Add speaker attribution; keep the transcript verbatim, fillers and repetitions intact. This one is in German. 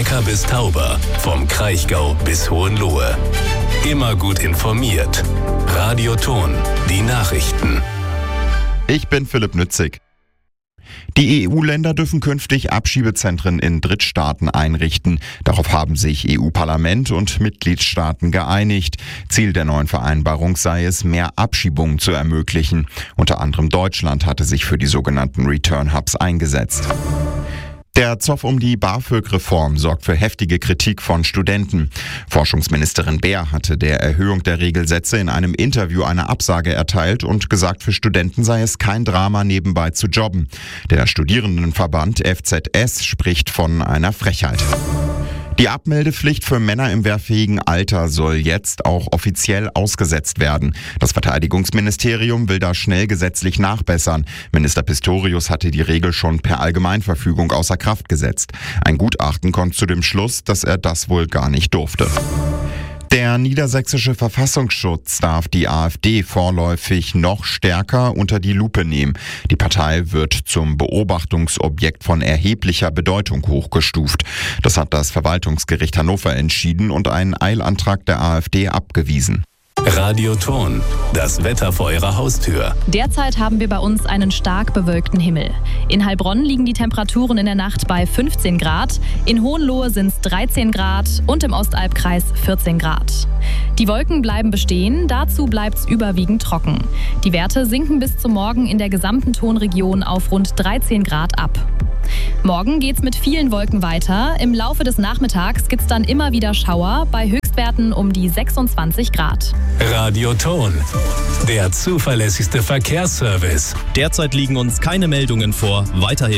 Speaker 1: Neckar bis Tauber, vom Kraichgau bis Hohenlohe. Immer gut informiert. Radio Thon, die Nachrichten.
Speaker 2: Ich bin Philipp Nützig. Die E U-Länder dürfen künftig Abschiebezentren in Drittstaaten einrichten. Darauf haben sich E U-Parlament und Mitgliedstaaten geeinigt. Ziel der neuen Vereinbarung sei es, mehr Abschiebungen zu ermöglichen. Unter anderem Deutschland hatte sich für die sogenannten Return Hubs eingesetzt. Der Zoff um die BAföG-Reform sorgt für heftige Kritik von Studenten. Forschungsministerin Baer hatte der Erhöhung der Regelsätze in einem Interview eine Absage erteilt und gesagt, für Studenten sei es kein Drama, nebenbei zu jobben. Der Studierendenverband F Z S spricht von einer Frechheit. Die Abmeldepflicht für Männer im wehrfähigen Alter soll jetzt auch offiziell ausgesetzt werden. Das Verteidigungsministerium will da schnell gesetzlich nachbessern. Minister Pistorius hatte die Regel schon per Allgemeinverfügung außer Kraft gesetzt. Ein Gutachten kommt zu dem Schluss, dass er das wohl gar nicht durfte. Der niedersächsische Verfassungsschutz darf die AfD vorläufig noch stärker unter die Lupe nehmen. Die Partei wird zum Beobachtungsobjekt von erheblicher Bedeutung hochgestuft. Das hat das Verwaltungsgericht Hannover entschieden und einen Eilantrag der AfD abgewiesen.
Speaker 1: Radio Thon, das Wetter vor Ihrer Haustür.
Speaker 3: Derzeit haben wir bei uns einen stark bewölkten Himmel. In Heilbronn liegen die Temperaturen in der Nacht bei fünfzehn Grad, in Hohenlohe sind es dreizehn Grad und im Ostalbkreis vierzehn Grad. Die Wolken bleiben bestehen, dazu bleibt es überwiegend trocken. Die Werte sinken bis zum Morgen in der gesamten Thonregion auf rund dreizehn Grad ab. Morgen geht's mit vielen Wolken weiter. Im Laufe des Nachmittags gibt's dann immer wieder Schauer bei Höchstwerten um die sechsundzwanzig Grad.
Speaker 1: Radio Thon, der zuverlässigste Verkehrsservice.
Speaker 4: Derzeit liegen uns keine Meldungen vor. Weiterhin